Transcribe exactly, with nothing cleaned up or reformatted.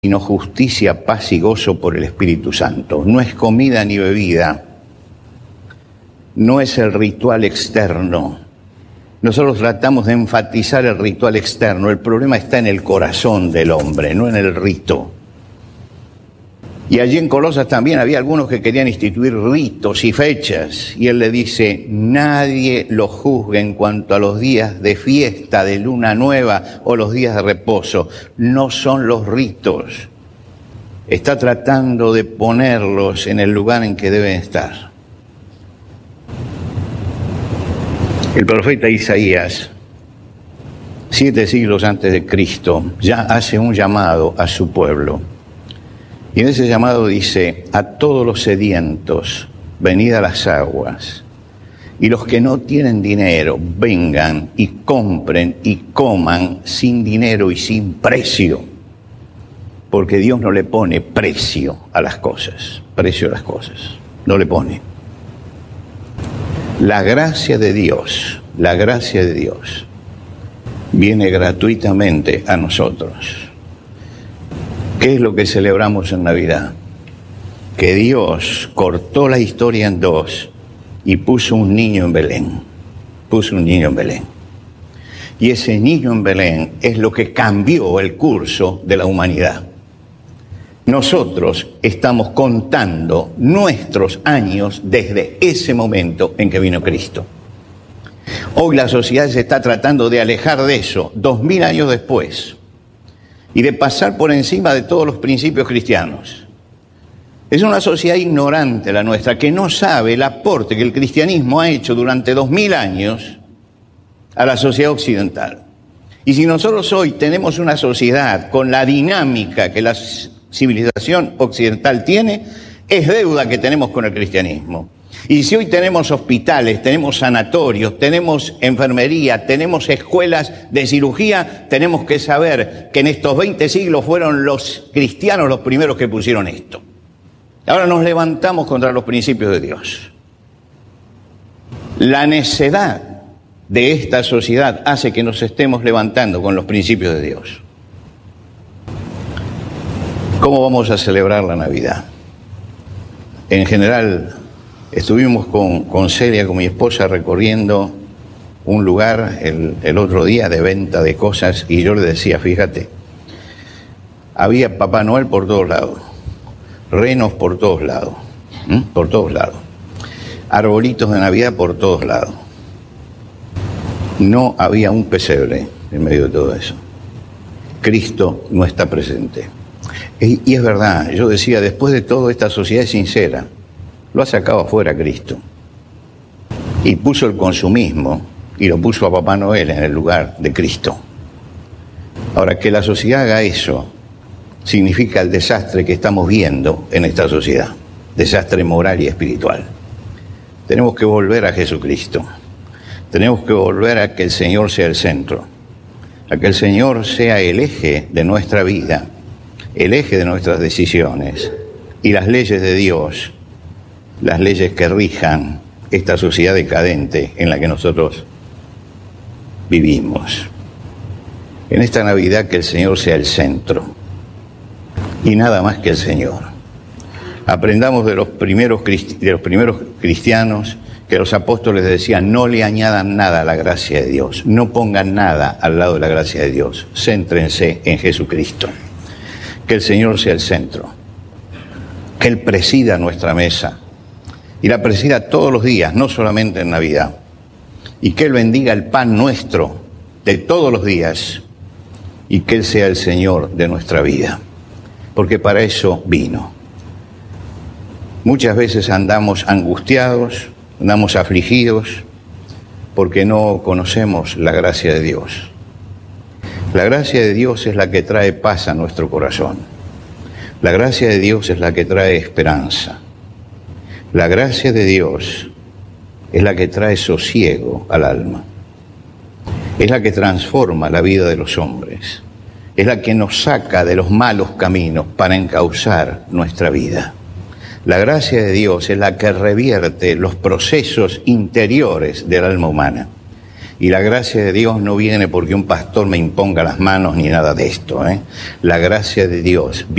sino justicia, paz y gozo por el Espíritu Santo. No es comida ni bebida, no es el ritual externo. Nosotros tratamos de enfatizar el ritual externo. El problema está en el corazón del hombre, no en el rito. Y allí en Colosas también había algunos que querían instituir ritos y fechas. Y él le dice, nadie lo juzgue en cuanto a los días de fiesta, de luna nueva o los días de reposo. No son los ritos. Está tratando de ponerlos en el lugar en que deben estar. El profeta Isaías, siete siglos antes de Cristo, ya hace un llamado a su pueblo. Y en ese llamado dice, a todos los sedientos, venid a las aguas, y los que no tienen dinero, vengan y compren y coman sin dinero y sin precio, porque Dios no le pone precio a las cosas, precio a las cosas, no le pone. La gracia de Dios, la gracia de Dios, viene gratuitamente a nosotros. ¿Qué es lo que celebramos en Navidad? Que Dios cortó la historia en dos y puso un niño en Belén. Puso un niño en Belén. Y ese niño en Belén es lo que cambió el curso de la humanidad. Nosotros estamos contando nuestros años desde ese momento en que vino Cristo. Hoy la sociedad se está tratando de alejar de eso, dos mil años después, y de pasar por encima de todos los principios cristianos. Es una sociedad ignorante la nuestra, que no sabe el aporte que el cristianismo ha hecho durante dos mil años a la sociedad occidental. Y si nosotros hoy tenemos una sociedad con la dinámica que la civilización occidental tiene, es deuda que tenemos con el cristianismo. Y si hoy tenemos hospitales, tenemos sanatorios, tenemos enfermería, tenemos escuelas de cirugía, tenemos que saber que en estos veinte siglos fueron los cristianos los primeros que pusieron esto. Ahora nos levantamos contra los principios de Dios. La necedad de esta sociedad hace que nos estemos levantando con los principios de Dios. ¿Cómo vamos a celebrar la Navidad? En general, estuvimos con, con Celia, con mi esposa, recorriendo un lugar el, el otro día de venta de cosas, y yo le decía, fíjate, había Papá Noel por todos lados, renos por todos lados, ¿m? por todos lados, arbolitos de Navidad por todos lados. No había un pesebre en medio de todo eso. Cristo no está presente. Y, y es verdad, yo decía, después de todo, esta sociedad es sincera. Lo ha sacado afuera Cristo. Y puso el consumismo y lo puso a Papá Noel en el lugar de Cristo. Ahora, que la sociedad haga eso significa el desastre que estamos viendo en esta sociedad. Desastre moral y espiritual. Tenemos que volver a Jesucristo. Tenemos que volver a que el Señor sea el centro. A que el Señor sea el eje de nuestra vida, el eje de nuestras decisiones, y las leyes de Dios, las leyes que rijan esta sociedad decadente en la que nosotros vivimos. En esta Navidad, que el Señor sea el centro, y nada más que el Señor. Aprendamos de los primeros, de los primeros cristianos que los apóstoles decían, no le añadan nada a la gracia de Dios, no pongan nada al lado de la gracia de Dios, céntrense en Jesucristo. Que el Señor sea el centro, que Él presida nuestra mesa, y la presida todos los días, no solamente en Navidad, y que Él bendiga el pan nuestro de todos los días, y que Él sea el Señor de nuestra vida, porque para eso vino. Muchas veces andamos angustiados, andamos afligidos, porque no conocemos la gracia de Dios. La gracia de Dios es la que trae paz a nuestro corazón. La gracia de Dios es la que trae esperanza. La gracia de Dios es la que trae sosiego al alma. Es la que transforma la vida de los hombres. Es la que nos saca de los malos caminos para encauzar nuestra vida. La gracia de Dios es la que revierte los procesos interiores del alma humana. Y la gracia de Dios no viene porque un pastor me imponga las manos ni nada de esto, ¿eh? La gracia de Dios